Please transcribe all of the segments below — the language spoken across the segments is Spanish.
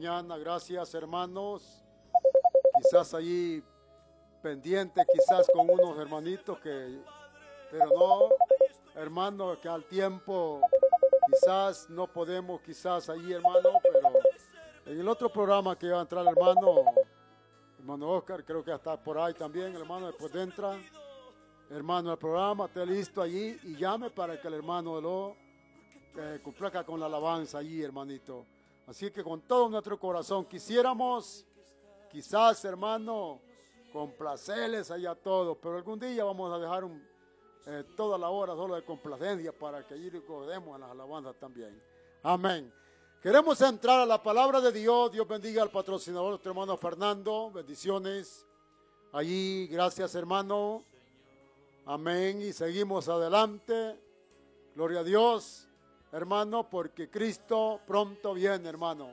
mañana. Gracias, hermanos. Quizás allí pendiente, quizás con unos hermanitos pero no, hermano, que al tiempo quizás no podemos, quizás allí, hermano, pero en el otro programa que va a entrar, hermano Oscar, creo que está por ahí también, hermano, después entra, hermano, el programa, esté listo allí y llame para que el hermano lo complazca con la alabanza allí, hermanito. Así que con todo nuestro corazón quisiéramos, quizás, hermano, complacerles allá a todos, pero algún día vamos a dejar toda la hora solo de complacencia para que allí recordemos a las alabanzas también. Amén. Queremos entrar a la palabra de Dios. Dios bendiga al patrocinador, nuestro hermano Fernando. Bendiciones. Allí, gracias, hermano. Amén. Y seguimos adelante. Gloria a Dios, hermano, porque Cristo pronto viene, hermano.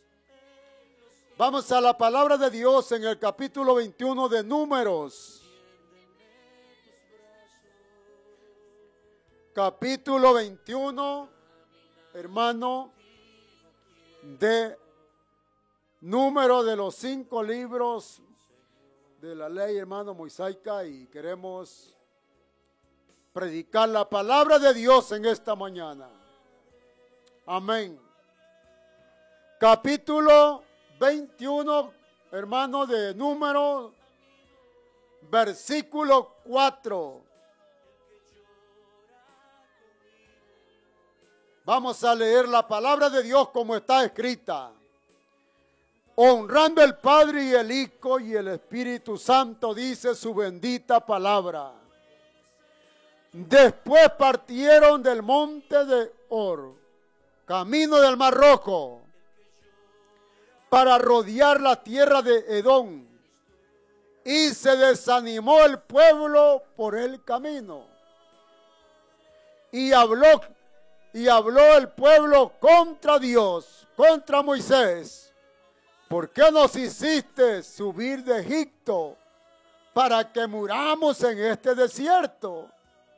Vamos a la palabra de Dios en el capítulo 21 de Números. Capítulo 21, hermano, de número de los 5 libros de la ley, hermano, mosaica, y queremos predicar la palabra de Dios en esta mañana. Amén. Capítulo 21, hermano, de Números, versículo 4. Vamos a leer la palabra de Dios como está escrita. Honrando el Padre y el Hijo y el Espíritu Santo, dice su bendita palabra. Después partieron del monte de Hor, camino del Mar Rojo, para rodear la tierra de Edom. Y se desanimó el pueblo por el camino. Y habló el pueblo contra Dios, contra Moisés. ¿Por qué nos hiciste subir de Egipto para que muramos en este desierto?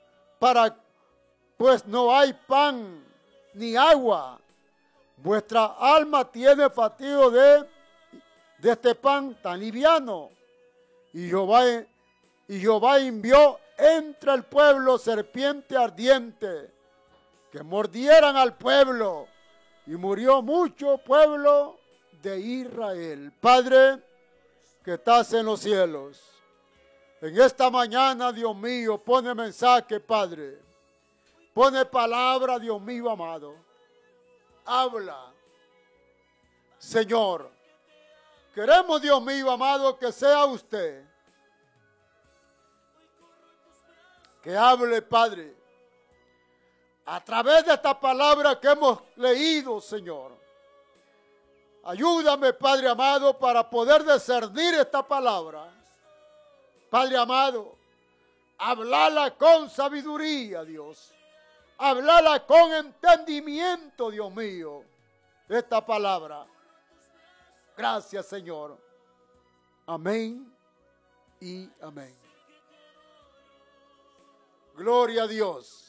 Pues no hay pan ni agua. Vuestra alma tiene fatigo de este pan tan liviano. Y Jehová envió entre el pueblo serpiente ardiente, que mordieran al pueblo, y murió mucho pueblo de Israel. Padre, que estás en los cielos, en esta mañana, Dios mío, pone mensaje, Padre, pone palabra, Dios mío amado, habla, Señor. Queremos, Dios mío amado, que sea usted, que hable, Padre, a través de esta palabra que hemos leído, Señor. Ayúdame, Padre amado, para poder discernir esta palabra. Padre amado, hablarla con sabiduría, Dios. Hablarla con entendimiento, Dios mío, esta palabra. Gracias, Señor. Amén y amén. Gloria a Dios.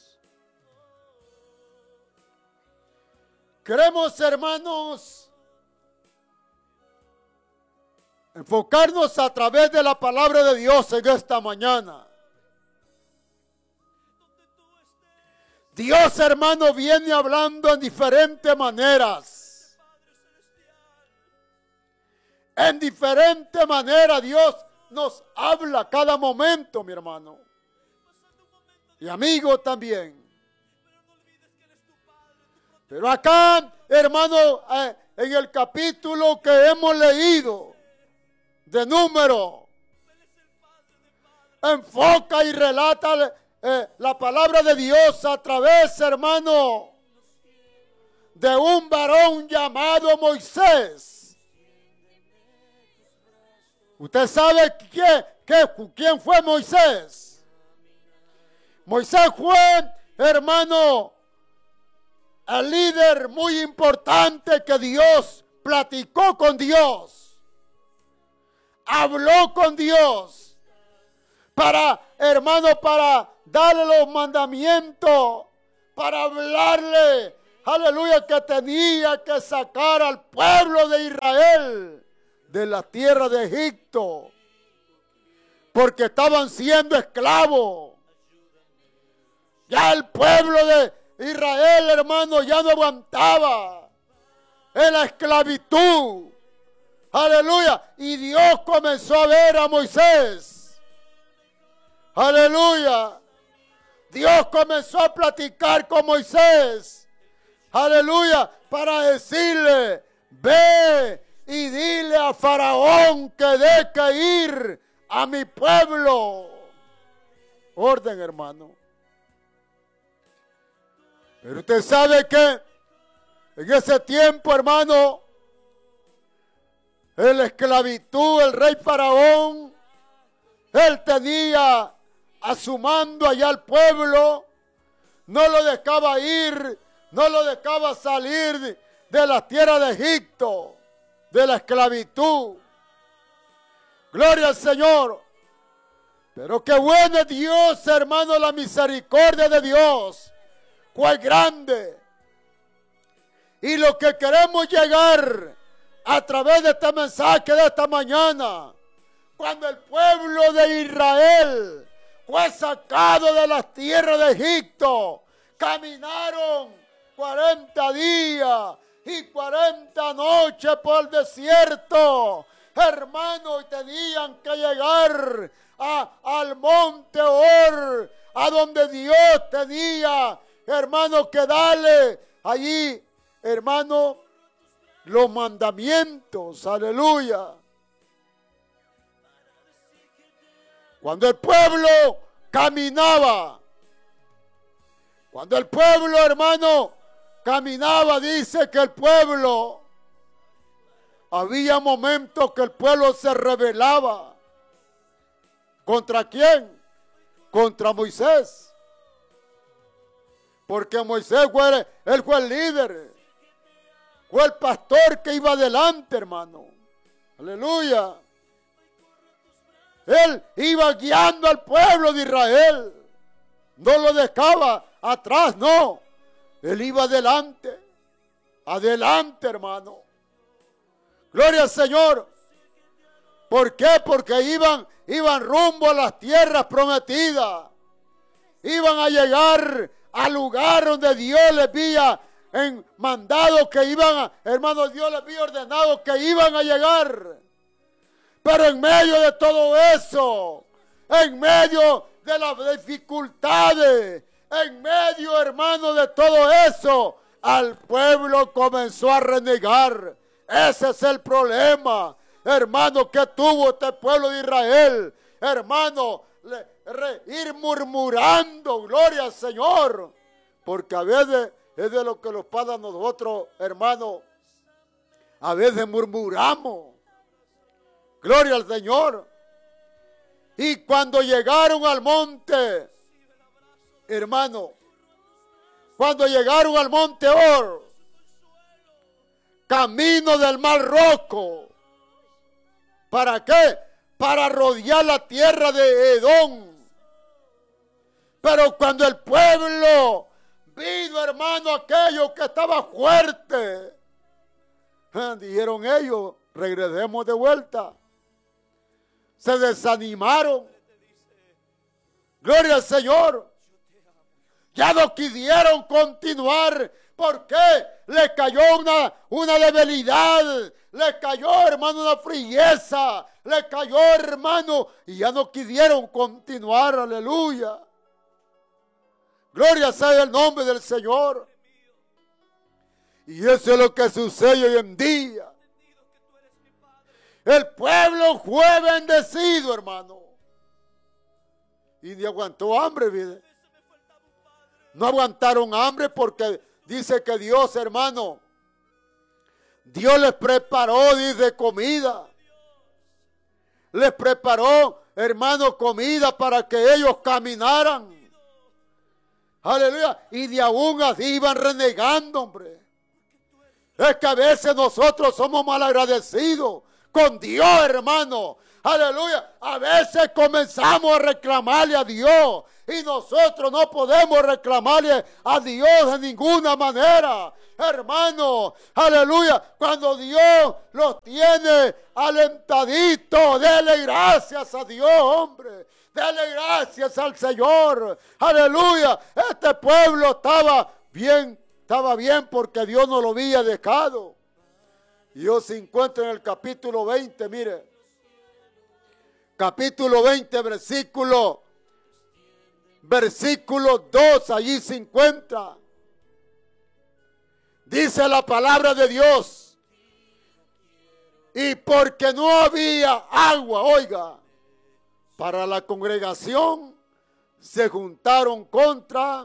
Queremos, hermanos, enfocarnos a través de la palabra de Dios en esta mañana. Dios, hermano, viene hablando en diferentes maneras. En diferentes maneras Dios nos habla cada momento, mi hermano. Y amigo también. Pero acá, hermano, en el capítulo que hemos leído de Número, enfoca y relata la palabra de Dios a través, hermano, de un varón llamado Moisés. ¿Usted sabe quién fue Moisés? Moisés fue, hermano, el líder muy importante que Dios platicó con Dios, habló con Dios, para darle los mandamientos, para hablarle aleluya, que tenía que sacar al pueblo de Israel de la tierra de Egipto, porque estaban siendo esclavos. Ya el pueblo de Israel, hermano, ya no aguantaba en la esclavitud. Aleluya. Y Dios comenzó a ver a Moisés. Aleluya. Dios comenzó a platicar con Moisés. Aleluya. Para decirle, ve y dile a Faraón que deje ir a mi pueblo. Orden, hermano. Pero usted sabe que en ese tiempo, hermano, en la esclavitud, el rey Faraón, él tenía a su mando allá al pueblo, no lo dejaba ir, no lo dejaba salir de la tierra de Egipto, de la esclavitud. Gloria al Señor. Pero qué bueno es Dios, hermano, la misericordia de Dios. Cuál grande. Y lo que queremos llegar a través de este mensaje de esta mañana, cuando el pueblo de Israel fue sacado de las tierras de Egipto, caminaron 40 días y 40 noches por el desierto, hermanos, y tenían que llegar al monte Or, a donde Dios tenía, hermano, que darle allí, hermano, los mandamientos. Aleluya. Cuando el pueblo caminaba, hermano, caminaba, dice que el pueblo, había momentos que el pueblo se rebelaba. ¿Contra quién? Contra Moisés. Porque Moisés él fue el líder. Fue el pastor que iba adelante, hermano. Aleluya. Él iba guiando al pueblo de Israel. No lo dejaba atrás, no. Él iba adelante. Adelante, hermano. Gloria al Señor. ¿Por qué? Porque iban rumbo a las tierras prometidas. Iban a llegar al lugar donde Dios les había mandado que iban, hermano, Dios les había ordenado que iban a llegar. Pero en medio de todo eso, en medio de las dificultades, en medio, hermano, de todo eso, al pueblo comenzó a renegar. Ese es el problema, hermano, que tuvo este pueblo de Israel. Hermano, ir murmurando, gloria al Señor, porque a veces es de lo que nos pasa a nosotros, hermano. A veces murmuramos. Gloria al Señor. Y cuando llegaron al monte, hermano, cuando llegaron al monte Or, camino del Mar Rojo, ¿para qué? Para rodear la tierra de Edom. Pero cuando el pueblo vino, hermano, aquello que estaba fuerte, dijeron ellos, regresemos de vuelta. Se desanimaron. Gloria al Señor. Ya no quisieron continuar. ¿Por qué? Le cayó una debilidad. Le cayó, hermano, una frieza. Le cayó, hermano, y ya no quisieron continuar. Aleluya. Gloria sea el nombre del Señor. Y eso es lo que sucede hoy en día. El pueblo fue bendecido, hermano. Y ni aguantó hambre, ¿viste? No aguantaron hambre porque dice que Dios, hermano, Dios les preparó, dice, comida. Les preparó, hermano, comida para que ellos caminaran. Aleluya. Y de aún así iban renegando, hombre. Es que a veces nosotros somos malagradecidos con Dios, hermano. Aleluya. A veces comenzamos a reclamarle a Dios y nosotros no podemos reclamarle a Dios de ninguna manera. Hermano, aleluya, cuando Dios los tiene alentaditos, dele gracias a Dios, hombre. Dele gracias al Señor. Aleluya. Este pueblo estaba bien porque Dios no lo había dejado. Dios se encuentra en el capítulo 20, mire. Capítulo 20, versículo 2, allí se encuentra. Dice la palabra de Dios. Y porque no había agua, oiga, para la congregación, se juntaron contra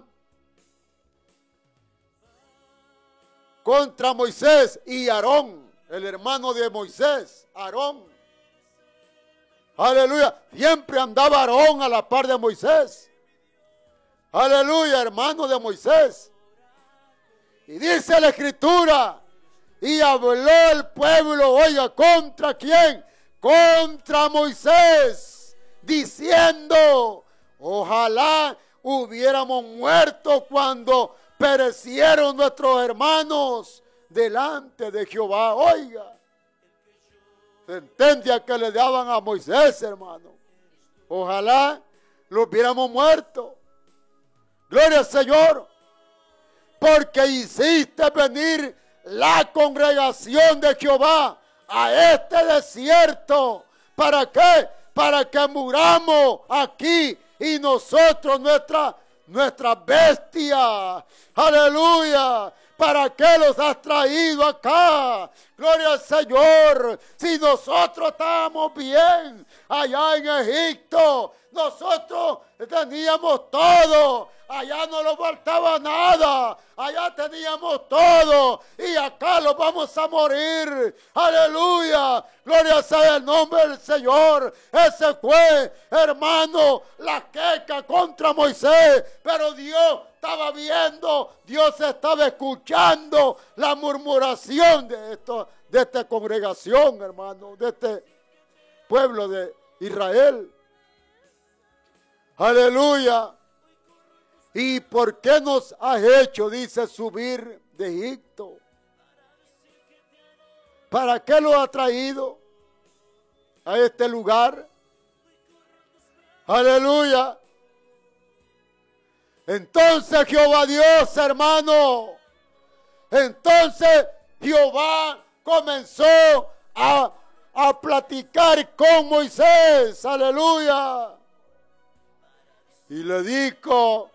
Moisés y Aarón, el hermano de Moisés, Aarón. Aleluya, siempre andaba Aarón a la par de Moisés. Aleluya, hermano de Moisés. Y dice la escritura, y habló el pueblo, oiga, ¿contra quién? Contra Moisés, diciendo, ojalá hubiéramos muerto cuando perecieron nuestros hermanos delante de Jehová. Oiga, sentencia que le daban a Moisés, hermano. Ojalá lo hubiéramos muerto. Gloria al Señor. Porque hiciste venir la congregación de Jehová a este desierto. ¿Para qué? Para que muramos aquí y nosotros nuestra bestia. Aleluya. ¿Para qué los has traído acá? Gloria al Señor. Si nosotros estábamos bien allá en Egipto, nosotros teníamos todo. Allá no nos faltaba nada. Allá teníamos todo. Y acá los vamos a morir. Aleluya. Gloria sea el nombre del Señor. Ese fue, hermano, la queja contra Moisés. Pero Dios estaba viendo, Dios estaba escuchando la murmuración de esta congregación, hermano, de este pueblo de Israel. Aleluya. ¿Y por qué nos has hecho, dice, subir de Egipto? ¿Para qué lo ha traído a este lugar? Aleluya. Entonces Jehová Dios, hermano, entonces Jehová comenzó a platicar con Moisés, aleluya. Y le dijo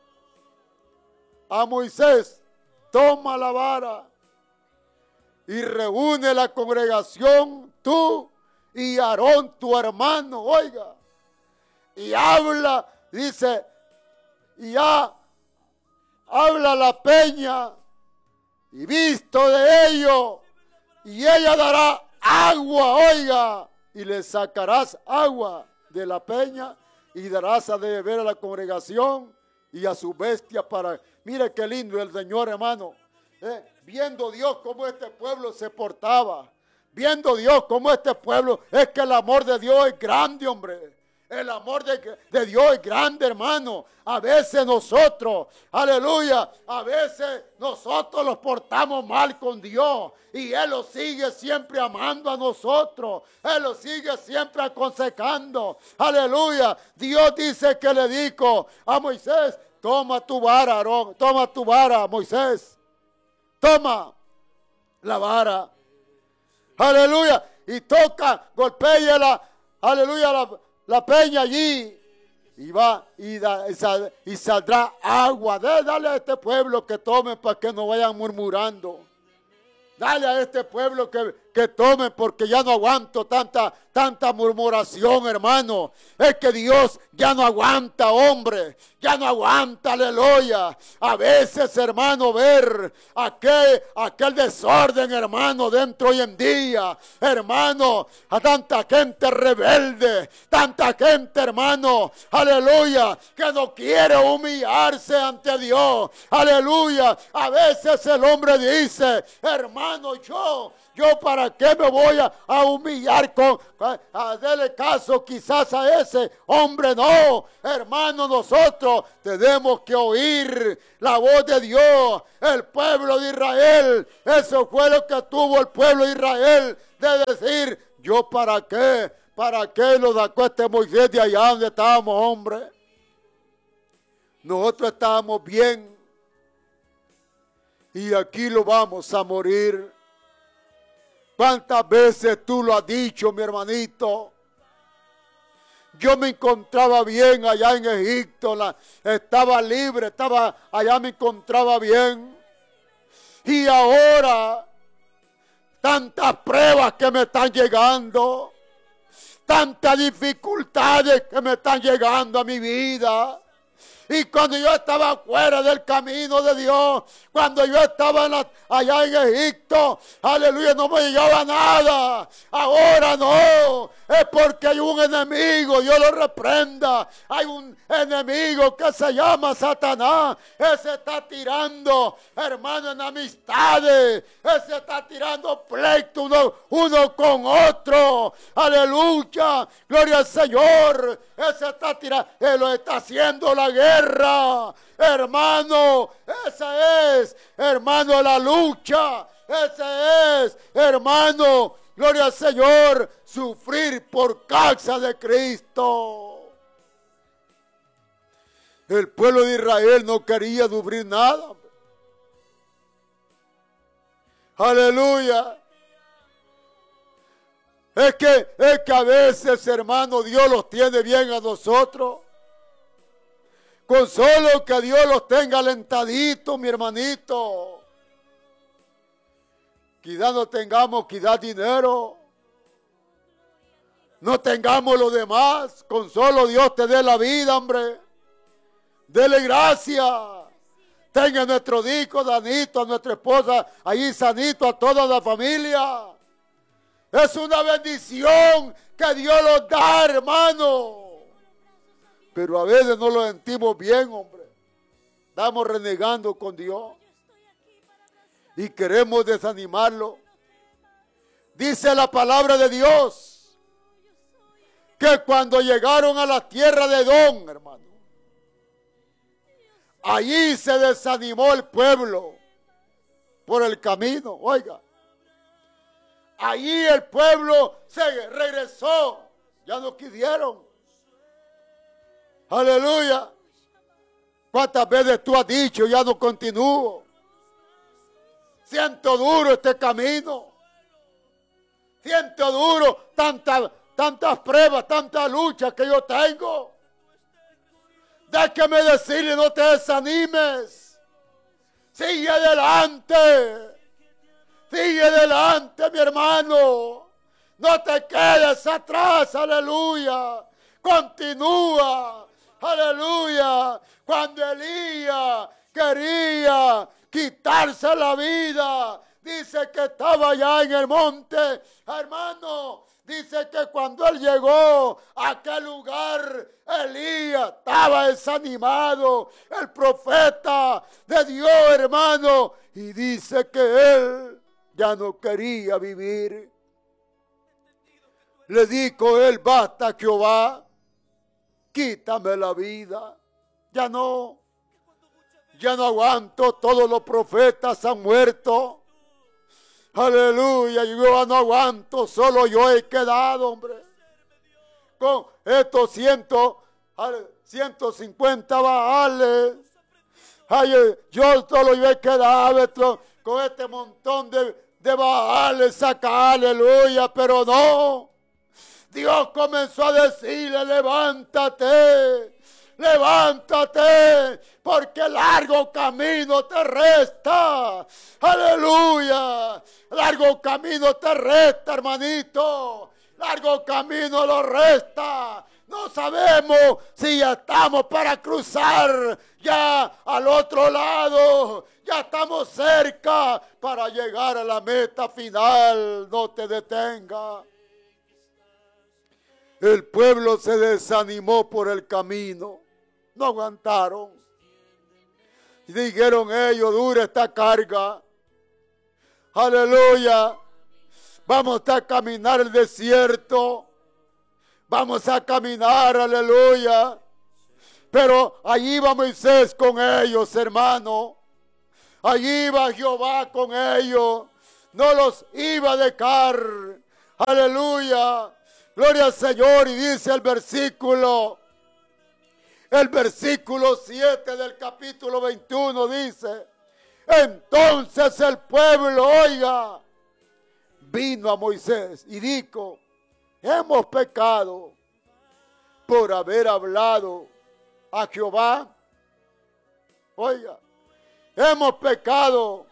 a Moisés, toma la vara y reúne la congregación, tú y Aarón tu hermano, oiga, y habla, dice, y ya habla la peña y visto de ello, y ella dará agua, oiga, y le sacarás agua de la peña y darás a beber a la congregación y a su bestia para... Mire qué lindo el Señor, hermano. Viendo Dios cómo este pueblo se portaba. Viendo Dios cómo este pueblo... Es que el amor de Dios es grande, hombre. El amor de Dios es grande, hermano. A veces nosotros, aleluya, a veces nosotros los portamos mal con Dios. Y Él los sigue siempre amando a nosotros. Él los sigue siempre aconsejando. Aleluya. Dios dice que le dijo a Moisés, toma tu vara, Aarón, toma tu vara, Moisés. Toma la vara. Aleluya. Y toca, golpéala, aleluya, la peña allí. Y va y saldrá agua. Dale a este pueblo que tome para que no vayan murmurando. Dale a este pueblo que tome porque ya no aguanto tanta murmuración, hermano. Es que Dios ya no aguanta, hombre. Ya no aguanta, aleluya. A veces, hermano, ver aquel desorden, hermano, dentro hoy en día. Hermano, a tanta gente rebelde. Tanta gente, hermano, aleluya, que no quiere humillarse ante Dios. Aleluya. A veces el hombre dice, hermano, yo Yo para qué me voy a humillar a darle caso quizás a ese hombre. No, hermano, nosotros tenemos que oír la voz de Dios. El pueblo de Israel, eso fue lo que tuvo el pueblo de Israel, de decir, yo para qué lo sacó este Moisés de allá donde estábamos, hombre. Nosotros estábamos bien y aquí lo vamos a morir. ¿Cuántas veces tú lo has dicho, mi hermanito? Yo me encontraba bien allá en Egipto, estaba libre, allá me encontraba bien. Y ahora, tantas pruebas que me están llegando, tantas dificultades que me están llegando a mi vida. Y cuando yo estaba fuera del camino de Dios, cuando yo estaba allá en Egipto, aleluya, no me llegaba nada. Ahora no, es porque hay un enemigo, Dios lo reprenda. Hay un enemigo que se llama Satanás. Ese está tirando, hermano, en amistades. Ese está tirando pleito uno con otro. Aleluya, gloria al Señor. Ese está tirando, él lo está haciendo la guerra. Hermano, esa es, hermano, la lucha. Ese es, hermano, gloria al Señor, sufrir por causa de Cristo. El pueblo de Israel no quería sufrir nada. Aleluya. Es que a veces, hermano, Dios los tiene bien a nosotros. Con solo que Dios los tenga alentaditos, mi hermanito. Quizás no tengamos, quizás dinero. No tengamos lo demás. Con solo Dios te dé la vida, hombre. Dele gracias. Tenga a nuestro hijo sanito, a nuestra esposa ahí sanito, a toda la familia. Es una bendición que Dios nos da, hermano. Pero a veces no lo sentimos bien, hombre. Estamos renegando con Dios. Y queremos desanimarlo. Dice la palabra de Dios que cuando llegaron a la tierra de Edom, hermano, allí se desanimó el pueblo por el camino. Oiga. Allí el pueblo se regresó. Ya no quisieron. Aleluya. ¿Cuántas veces tú has dicho, ya no continúo? Siento duro este camino. Siento duro tantas pruebas, tantas luchas que yo tengo. Déjame decirle, no te desanimes. Sigue adelante. Sigue adelante, mi hermano. No te quedes atrás, aleluya. Continúa, aleluya. Cuando Elías quería quitarse la vida, dice que estaba allá en el monte, hermano. Dice que cuando él llegó a aquel lugar, Elías estaba desanimado, el profeta de Dios, hermano. Y dice que él ya no quería vivir. Le dijo él, basta Jehová, quítame la vida. Ya no aguanto, todos los profetas han muerto. Aleluya, yo no aguanto, solo yo he quedado, hombre. Con estos 150 baales. Ay, yo solo yo he quedado con este montón de baales acá, aleluya, pero no. Dios comenzó a decirle, levántate, levántate, porque largo camino te resta. Aleluya, largo camino te resta, hermanito. Largo camino lo resta. No sabemos si ya estamos para cruzar ya al otro lado. Ya estamos cerca para llegar a la meta final. No te detengas. El pueblo se desanimó por el camino. No aguantaron. Y dijeron ellos, dura esta carga. Aleluya. Vamos a caminar el desierto. Vamos a caminar, aleluya. Pero allí va Moisés con ellos, hermano. Allí va Jehová con ellos. No los iba a dejar. Aleluya. Gloria al Señor. Y dice el versículo 7 del capítulo 21 dice: entonces el pueblo, oiga, vino a Moisés y dijo: hemos pecado por haber hablado a Jehová. Oiga, hemos pecado.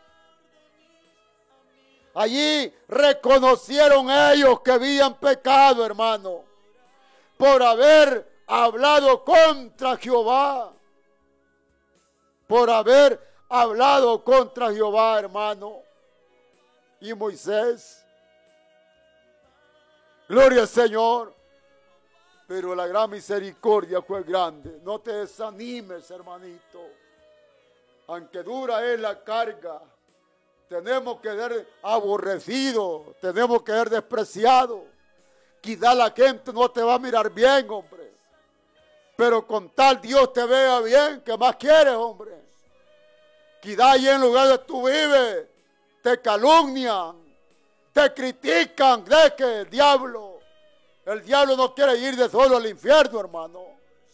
Allí reconocieron ellos que habían pecado, hermano, por haber hablado contra Jehová. Por haber hablado contra Jehová, hermano. Y Moisés, gloria al Señor, pero la gran misericordia fue grande. No te desanimes, hermanito. Aunque dura es la carga, tenemos que ser aborrecidos, tenemos que ser despreciados. Quizá la gente no te va a mirar bien, hombre. Pero con tal Dios te vea bien, ¿qué más quieres, hombre? Quizá allí en lugar de tú vives, te calumnian, te critican. De que el diablo no quiere ir de solo al infierno, hermano.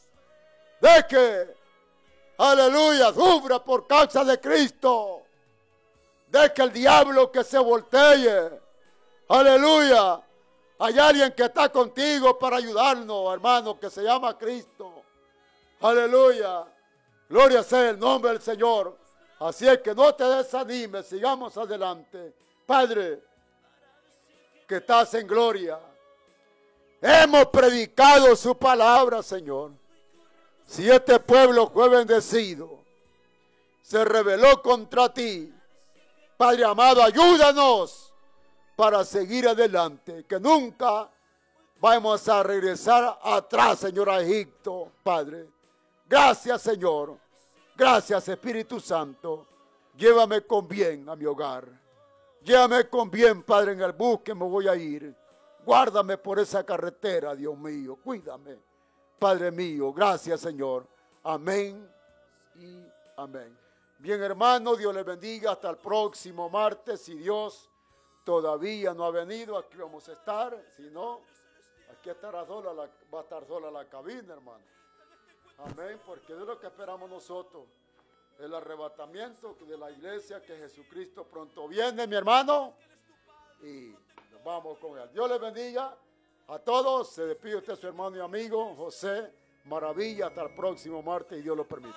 De que, aleluya, sufra por causa de Cristo. De que el diablo que se voltee. Aleluya. Hay alguien que está contigo para ayudarnos, hermano, que se llama Cristo. Aleluya. Gloria sea el nombre del Señor. Así es que no te desanimes, sigamos adelante. Padre, que estás en gloria, hemos predicado su palabra, Señor. Si este pueblo fue bendecido, se rebeló contra ti, Padre amado, ayúdanos para seguir adelante, que nunca vamos a regresar atrás, Señor, a Egipto, Padre. Gracias, Señor. Gracias, Espíritu Santo. Llévame con bien a mi hogar. Llévame con bien, Padre, en el bus que me voy a ir. Guárdame por esa carretera, Dios mío. Cuídame, Padre mío. Gracias, Señor. Amén y amén. Bien, hermano, Dios les bendiga. Hasta el próximo martes. Si Dios todavía no ha venido, aquí vamos a estar. Si no, aquí estará sola va a estar sola la cabina, hermano. Amén, porque es lo que esperamos nosotros. El arrebatamiento de la iglesia, que Jesucristo pronto viene, mi hermano. Y nos vamos con él. Dios les bendiga a todos. Se despide usted, su hermano y amigo José Maravilla. Hasta el próximo martes, y Dios lo permite.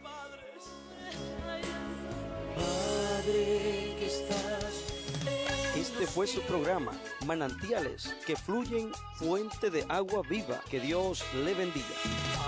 Padre que estás. Este fue su programa, Manantiales que Fluyen, Fuente de Agua Viva. Que Dios le bendiga.